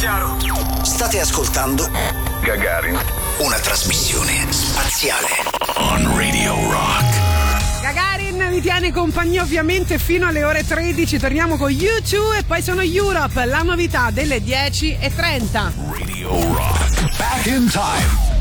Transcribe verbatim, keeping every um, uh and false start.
chiaro. State ascoltando Gagarin, una trasmissione spaziale on Radio Rock. Gagarin vi tiene compagnia ovviamente fino alle ore tredici. Torniamo con U due e poi sono Europe, la novità delle dieci e trenta. Radio Rock. Back in time.